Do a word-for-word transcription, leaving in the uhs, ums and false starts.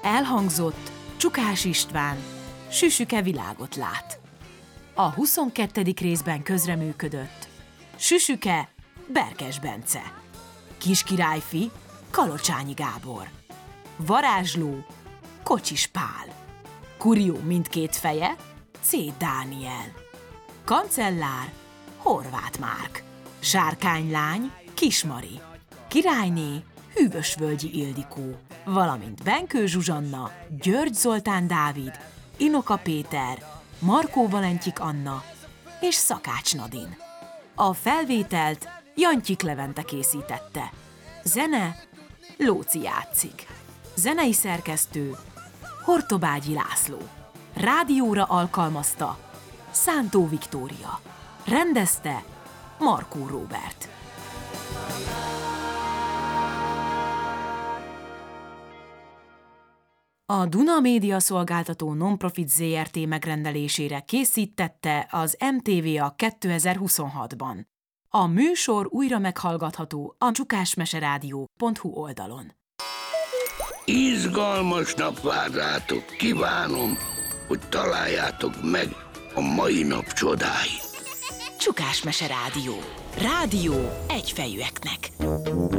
Elhangzott Csukás István, Süsüke világot lát. A huszonkettedik részben közreműködött Süsüke, Berkes Bence, Kiskirályfi, Kalocsányi Gábor, Varázsló, Kocsis Pál, Kurió mindkét feje, C. Dániel, Kancellár, Horváth Márk, Sárkánylány, Kismari, Királyné, Hűvösvölgyi Ildikó, valamint Benkő Zsuzsanna, György Zoltán Dávid, Inoka Péter, Markó Valentyik Anna és Szakács Nadin. A felvételt Jantyik Levente készítette. Zene Lóci játszik. Zenei szerkesztő Hortobágyi László. Rádióra alkalmazta Szántó Viktória. Rendezte Markó Róbert. A Duna Média Szolgáltató Nonprofit zé er té megrendelésére készítette az em té vé a kétezer-huszonhatban. A műsor újra meghallgatható a csukásmeseradio pont hu oldalon. Izgalmas nap vár rátok, kívánom, hogy találjátok meg a mai nap csodáit. Csukásmeseradio. Rádió egyfejűeknek.